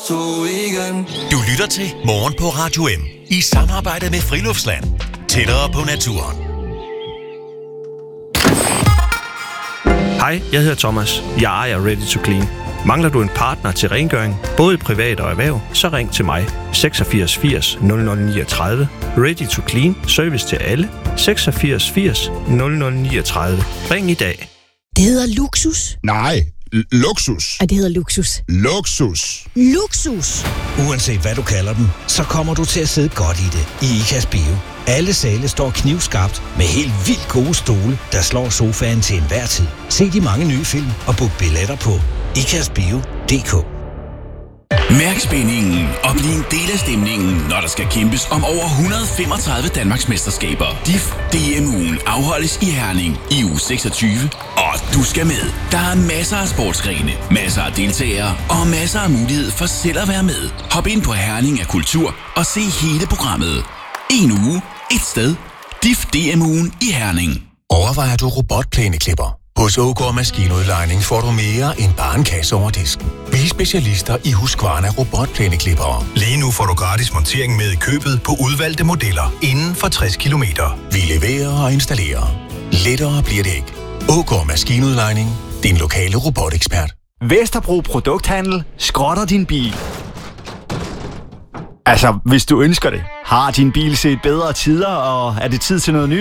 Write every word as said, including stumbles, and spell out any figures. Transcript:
to igen. Du lytter til Morgen på Radio M i samarbejde med Friluftsland. Tættere på naturen. Hej, jeg hedder Thomas. Jeg ejer Ready to Clean. Mangler du en partner til rengøring, både i privat og erhverv, så ring til mig. seksogfirs firs nul nul niogtredive. Ready to Clean. Service til alle. seksogfirs firs nul nul niogtredive. Ring i dag. Det hedder luksus. Nej, l- luksus. Og det hedder luksus. Luksus. Luksus. Uanset hvad du kalder den, så kommer du til at sidde godt i det i IKAS Bio. Alle sale står knivskarpt med helt vildt gode stole, der slår sofaen til enhver tid. Se de mange nye film og book billetter på i k a s bio punktum d k. Mærk spændingen og bliv en del af stemningen, når der skal kæmpes om over et hundrede og femogtredive Danmarksmesterskaber. D I F D M-ugen afholdes i Herning i uge seksogtyve, og du skal med. Der er masser af sportsgrene, masser af deltagere og masser af mulighed for selv at være med. Hop ind på Herning af Kultur og se hele programmet. En uge, et sted. D I F D M-ugen i Herning. Overvejer du robotplæneklipper? Hos Ågaard Maskinudlejning får du mere end bare en kasse over disken. Vi er specialister i Husqvarna robotplæneklippere. Lige nu får du gratis montering med i købet på udvalgte modeller inden for tres kilometer. Vi leverer og installerer. Lettere bliver det ikke. Ågaard Maskinudlejning. Din lokale robotekspert. Vesterbro Produkthandel skrotter din bil. Altså, hvis du ønsker det. Har din bil set bedre tider, og er det tid til noget nyt?